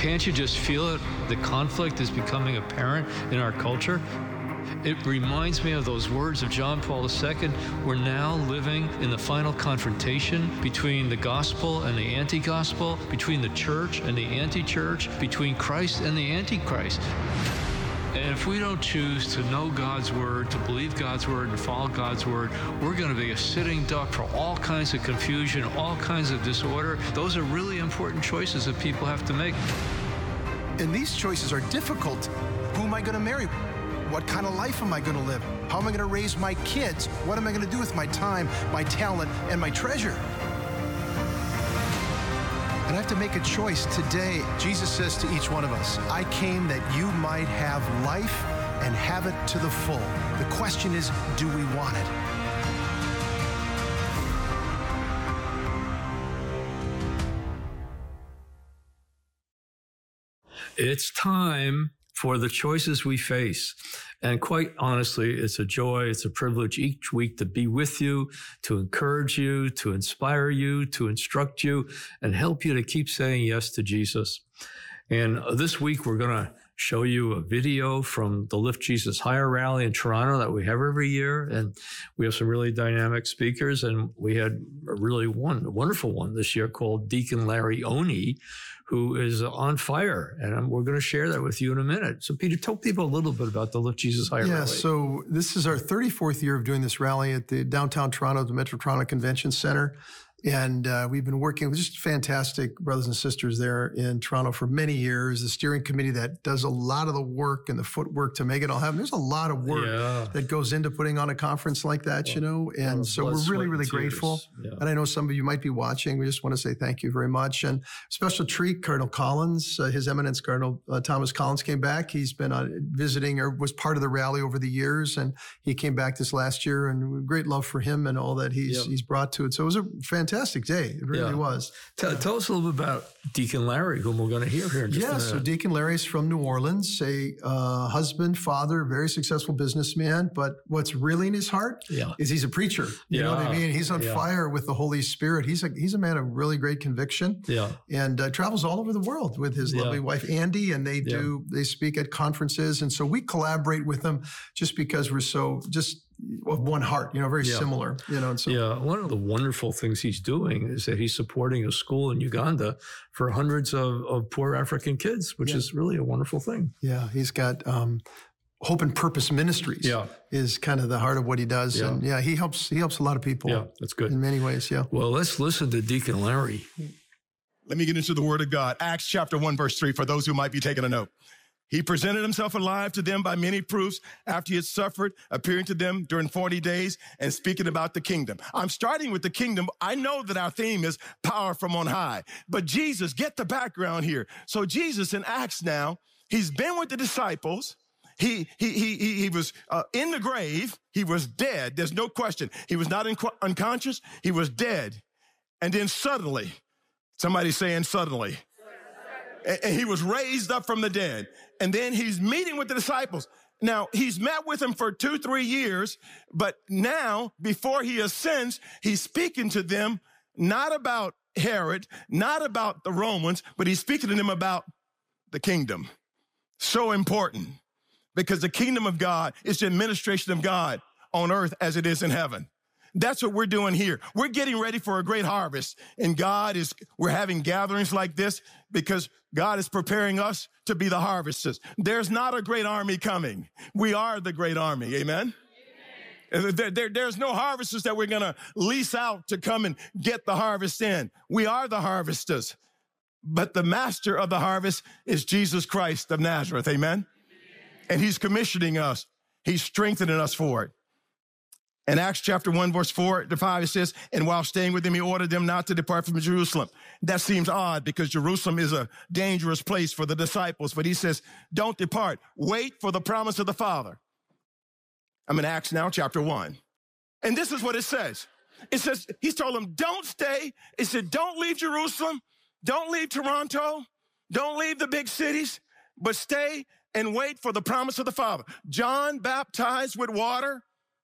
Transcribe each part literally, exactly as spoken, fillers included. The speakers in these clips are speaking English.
Can't you just feel it? The conflict is becoming apparent in our culture. It reminds me of those words of John Paul the Second. We're now living in the final confrontation between the gospel and the anti-gospel, between the church and the anti-church, between Christ and the antichrist. And if we don't choose to know God's word, to believe God's word, and follow God's word, we're going to be a sitting duck for all kinds of confusion, all kinds of disorder. Those are really important choices that people have to make. And these choices are difficult. Who am I going to marry? What kind of life am I going to live? How am I going to raise my kids? What am I going to do with my time, my talent, and my treasure? And I have to make a choice today. Jesus says to each one of us, I came that you might have life and have it to the full. The question is, do we want it? It's time for the choices we face. And quite honestly, it's a joy, it's a privilege each week to be with you, to encourage you, to inspire you, to instruct you, and help you to keep saying yes to Jesus. And this week, we're going to show you a video from the Lift Jesus Higher rally in Toronto that we have every year. And we have some really dynamic speakers. And we had a really one, a wonderful one this year called Deacon Larry Oney, who is on fire. And we're going to share that with you in a minute. So Peter, tell people a little bit about the Lift Jesus Higher yeah, rally. Yeah, so this is our thirty-fourth year of doing this rally at the downtown Toronto, the Metro Toronto Convention Center. And uh, we've been working with just fantastic brothers and sisters there in Toronto for many years. The steering committee that does a lot of the work and the footwork to make it all happen. There's a lot of work yeah. that goes into putting on a conference like that, well, you know. And so we're really, really grateful. Yeah. And I know some of you might be watching. We just want to say thank you very much. And special treat, Cardinal Collins, uh, His Eminence Cardinal uh, Thomas Collins came back. He's been uh, visiting or was part of the rally over the years. And he came back this last year, and great love for him and all that he's, yep. he's brought to it. So it was a fantastic Fantastic day. It really yeah. was. Tell, yeah. tell us a little bit about Deacon Larry, whom we're going to hear here in just yeah, a minute. So Deacon Larry's from New Orleans, a uh, husband, father, very successful businessman. But what's really in his heart yeah. is he's a preacher. You yeah. know what I mean? He's on yeah. fire with the Holy Spirit. He's a he's a man of really great conviction. Yeah. And uh, travels all over the world with his yeah. lovely wife, Andy, and they do, yeah. they speak at conferences. And so we collaborate with them just because we're so just of one heart, you know, very yeah. similar, you know. And so, yeah, one of the wonderful things he's doing is that he's supporting a school in Uganda for hundreds of, of poor African kids, which yeah. is really a wonderful thing. Yeah, he's got um, Hope and Purpose Ministries. Yeah, is kind of the heart of what he does, yeah. and yeah, he helps. He helps a lot of people. Yeah, that's good in many ways. Yeah. Well, let's listen to Deacon Larry. Let me get into the Word of God. Acts chapter one, verse three, for those who might be taking a note. He presented himself alive to them by many proofs after he had suffered, appearing to them during forty days and speaking about the kingdom. I'm starting with the kingdom. I know that our theme is power from on high, but Jesus, get the background here. So Jesus in Acts now, he's been with the disciples. He, he, he, he, he was uh, in the grave. He was dead. There's no question. He was not inc- unconscious. He was dead. And then suddenly, somebody saying suddenly, and he was raised up from the dead. And then he's meeting with the disciples. Now, he's met with them for two, three years, but now, before he ascends, he's speaking to them not about Herod, not about the Romans, but he's speaking to them about the kingdom. So important, because the kingdom of God is the administration of God on earth as it is in heaven. That's what we're doing here. We're getting ready for a great harvest. And God is, we're having gatherings like this because God is preparing us to be the harvesters. There's not a great army coming. We are the great army. Amen? Amen. There, there, there's no harvesters that we're going to lease out to come and get the harvest in. We are the harvesters. But the master of the harvest is Jesus Christ of Nazareth. Amen? Amen. And he's commissioning us. He's strengthening us for it. In Acts chapter one, verse four to five, it says, and while staying with them, he ordered them not to depart from Jerusalem. That seems odd because Jerusalem is a dangerous place for the disciples. But he says, don't depart. Wait for the promise of the Father. I'm in Acts now, chapter one. And this is what it says. It says, he's told them, don't stay. It said, don't leave Jerusalem. Don't leave Toronto. Don't leave the big cities, but stay and wait for the promise of the Father. John baptized with water.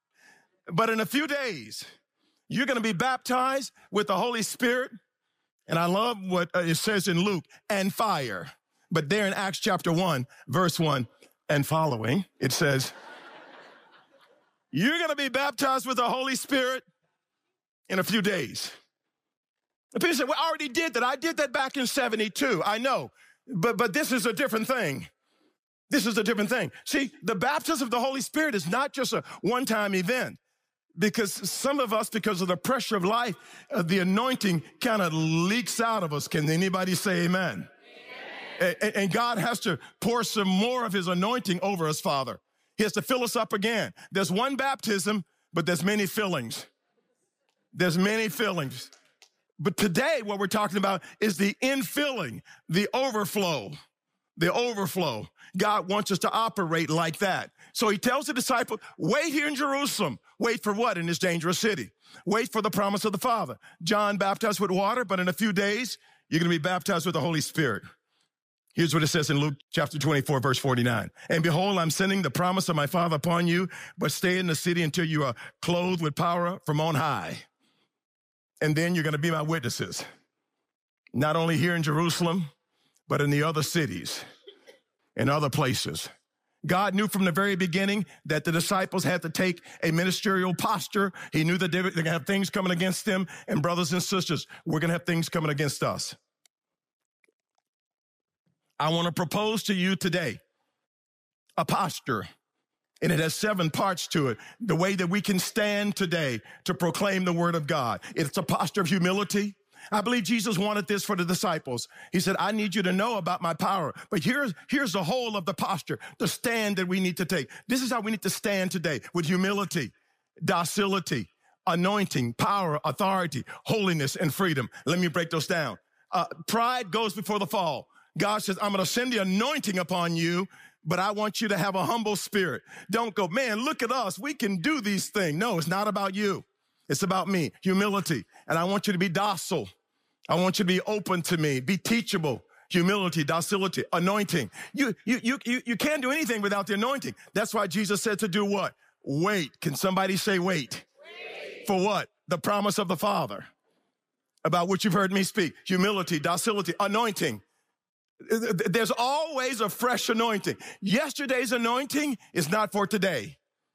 But in a few days, you're going to be baptized with the Holy Spirit. And I love what it says in Luke, and fire. But there in Acts chapter one, verse one and following, it says, you're going to be baptized with the Holy Spirit in a few days. And Peter said, well, I already did that. I did that back in seventy-two. I know. But, but this is a different thing. This is a different thing. See, the baptism of the Holy Spirit is not just a one-time event. Because some of us, because of the pressure of life, uh, the anointing kind of leaks out of us. Can anybody say amen? Amen. And, and God has to pour some more of his anointing over us, Father. He has to fill us up again. There's one baptism, but there's many fillings. There's many fillings. But today, what we're talking about is the infilling, the overflow, the overflow. God wants us to operate like that. So he tells the disciples, wait here in Jerusalem. Wait for what in this dangerous city? Wait for the promise of the Father. John baptized with water, but in a few days, you're going to be baptized with the Holy Spirit. Here's what it says in Luke chapter twenty-four, verse forty-nine. And behold, I'm sending the promise of my Father upon you, but stay in the city until you are clothed with power from on high. And then you're going to be my witnesses, not only here in Jerusalem, but in the other cities and other places. God knew from the very beginning that the disciples had to take a ministerial posture. He knew that they were going to have things coming against them. And brothers and sisters, we're going to have things coming against us. I want to propose to you today a posture, and it has seven parts to it. The way that we can stand today to proclaim the word of God. It's a posture of humility. I believe Jesus wanted this for the disciples. He said, I need you to know about my power. But here's, here's the whole of the posture, the stand that we need to take. This is how we need to stand today, with humility, docility, anointing, power, authority, holiness, and freedom. Let me break those down. Uh, pride goes before the fall. God says, I'm going to send the anointing upon you, but I want you to have a humble spirit. Don't go, man, look at us. We can do these things. No, it's not about you. It's about me, humility. And I want you to be docile. I want you to be open to me, be teachable, humility, docility, anointing. You, you, you, you, you can't do anything without the anointing. That's why Jesus said to do what? Wait. Can somebody say wait? Wait. For what? The promise of the Father, about which you've heard me speak. Humility, docility, anointing. There's always a fresh anointing. Yesterday's anointing is not for today.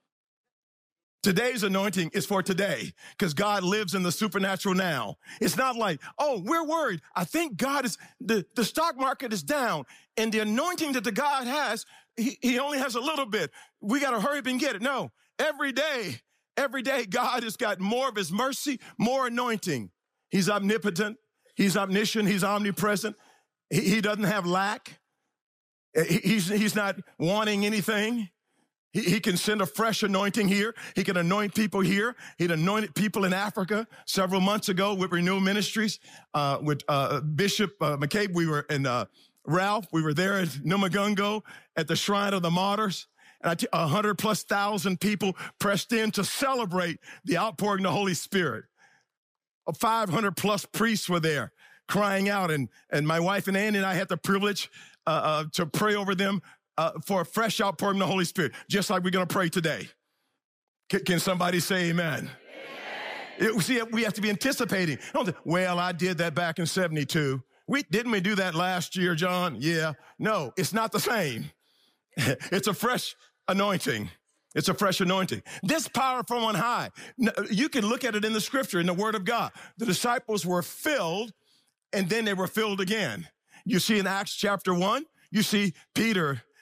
Today's anointing is for today, because God lives in the supernatural now. It's not like, oh, we're worried. I think God is, the, the stock market is down, and the anointing that the God has, he, he only has a little bit. We got to hurry up and get it. No, every day, every day, God has got more of his mercy, more anointing. He's omnipotent. He's omniscient. He's omnipresent. He, he doesn't have lack. He, he's, he's not wanting anything. He, he can send a fresh anointing here. He can anoint people here. He'd anointed people in Africa several months ago with Renewal Ministries, uh, with uh, Bishop uh, McCabe. We were in uh, Ralph. We were there at Numugongo at the Shrine of the Martyrs. And a hundred plus thousand people pressed in to celebrate the outpouring of the Holy Spirit. five hundred plus priests were there crying out. And, and my wife and Annie and I had the privilege uh, uh, to pray over them uh, for a fresh outpouring of the Holy Spirit, just like we're going to pray today. Can, can somebody say amen? Amen. It, see, we have to be anticipating. Don't say, well, I did that back in seventy-two. We, didn't we do that last year, John? Yeah. No, it's not the same. It's a fresh anointing. It's a fresh anointing. This power from on high. You can look at it in the scripture, in the word of God. The disciples were filled, and then they were filled again. You see in Acts chapter one, you see Peter